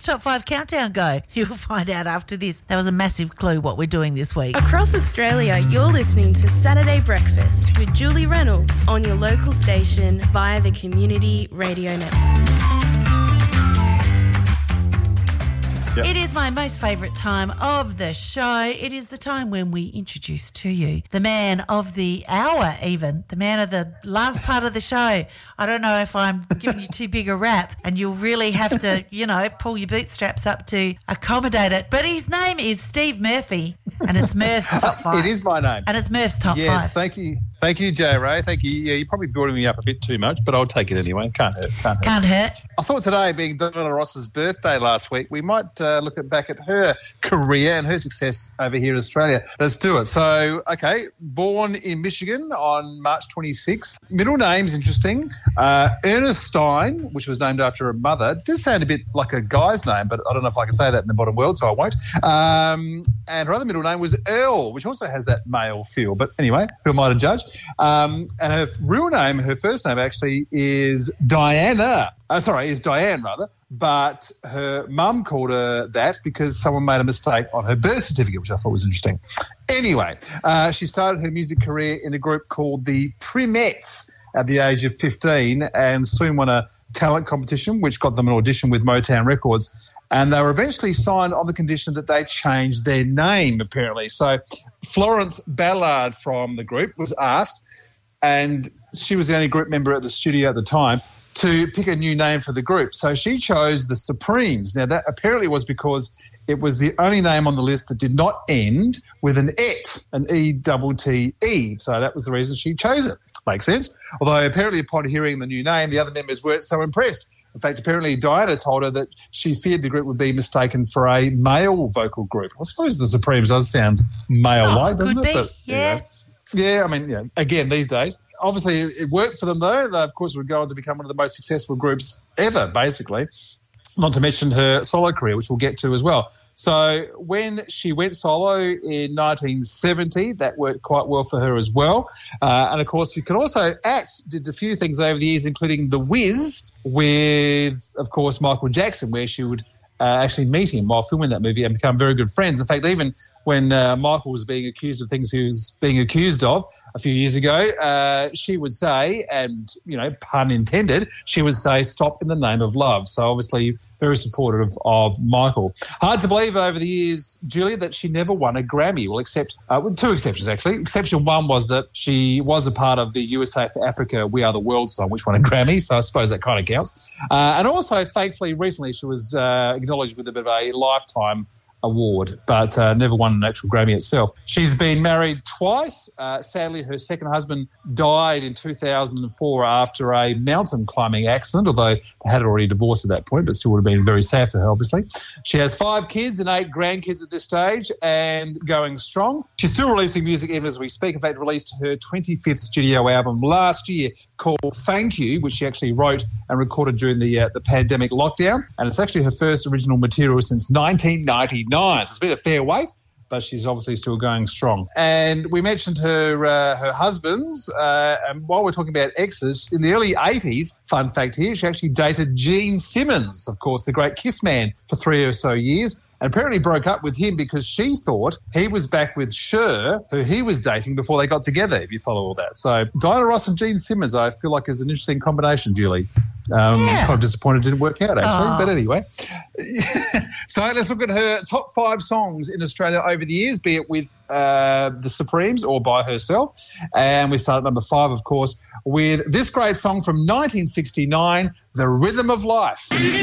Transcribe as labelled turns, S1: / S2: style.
S1: Top 5 Countdown go? You'll find out after this. That was a massive clue what we're doing this week.
S2: Across Australia, you're listening to Saturday Breakfast with Julie Reynolds on your local station via the Community Radio Network.
S1: Yep. It is my most favourite time of the show. It is the time when we introduce to you the man of the hour even, the man of the last part of the show. I don't know if I'm giving you too big a rap and you'll really have to, pull your bootstraps up to accommodate it. But his name is Steve Murphy and it's Murph's Top 5.
S3: It is my name.
S1: And it's Murph's Top 5.
S3: Yes, thank you. Thank you, J. Ray. Thank you. Yeah, you're probably building me up a bit too much, but I'll take it anyway. Can't hurt.
S1: Can't hurt.
S3: I thought today, being Diana Ross's birthday last week, we might look back at her career and her success over here in Australia. Let's do it. So, okay, born in Michigan on March 26. Middle name's interesting. Ernestine, which was named after her mother. It does sound a bit like a guy's name, but I don't know if I can say that in the modern world, so I won't. And her other middle name was Earl, which also has that male feel. But anyway, who am I to judge? And her real name, her first name actually is Diane rather, but her mum called her that because someone made a mistake on her birth certificate, which I thought was interesting. Anyway, she started her music career in a group called the Primettes at the age of 15 and soon won a talent competition, which got them an audition with Motown Records. And they were eventually signed on the condition that they changed their name, apparently. So Florence Ballard from the group was asked, and she was the only group member at the studio at the time, to pick a new name for the group. So she chose the Supremes. Now, that apparently was because it was the only name on the list that did not end with an et, an E-double-T-E. So that was the reason she chose it. Makes sense. Although apparently upon hearing the new name, the other members weren't so impressed. In fact, apparently Diana told her that she feared the group would be mistaken for a male vocal group. I suppose the Supremes does sound male-like, doesn't it?
S1: But, yeah.
S3: Yeah, I mean, again, these days. Obviously, it worked for them, though. They, of course, would go on to become one of the most successful groups ever, basically. Not to mention her solo career, which we'll get to as well. So when she went solo in 1970, that worked quite well for her as well. And, of course, she could also act, did a few things over the years, including The Wiz with, of course, Michael Jackson, where she would actually meet him while filming that movie and become very good friends. In fact, even when Michael was being accused of things he was being accused of a few years ago, she would say, and, pun intended, she would say, stop in the name of love. So obviously very supportive of Michael. Hard to believe over the years, Julia, that she never won a Grammy. Well, except with two exceptions, actually. Exception one was that she was a part of the USA for Africa We Are the World song, which won a Grammy, so I suppose that kind of counts. And also, thankfully, recently she was acknowledged with a bit of a lifetime award, but never won an actual Grammy itself. She's been married twice. Sadly, her second husband died in 2004 after a mountain climbing accident, although they had already divorced at that point, but still would have been very sad for her, obviously. She has 5 kids and 8 grandkids at this stage and going strong. She's still releasing music even as we speak. In fact, released her 25th studio album last year called Thank You, which she actually wrote and recorded during the pandemic lockdown. And it's actually her first original material since 1999. So it's been a fair wait, but she's obviously still going strong. And we mentioned her husbands, and while we're talking about exes, in the early 80s, fun fact here, she actually dated Gene Simmons, of course, the great Kiss man, for 3 or so years. And apparently broke up with him because she thought he was back with Cher, who he was dating before they got together, if you follow all that. So Diana Ross and Gene Simmons, I feel like is an interesting combination, Julie. Kind of disappointed it didn't work out, actually. But anyway. So let's look at her top 5 songs in Australia over the years, be it with the Supremes or by herself. And we start at number 5, of course, with this great song from 1969, The Rhythm of Life.